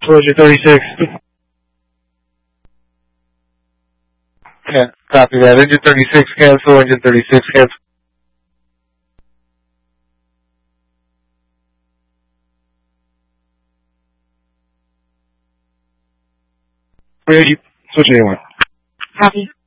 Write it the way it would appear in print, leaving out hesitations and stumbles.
cancel engine 36. Yeah, copy that. Engine 36 cancel, engine 36 cancel. Switch anyone. Copy.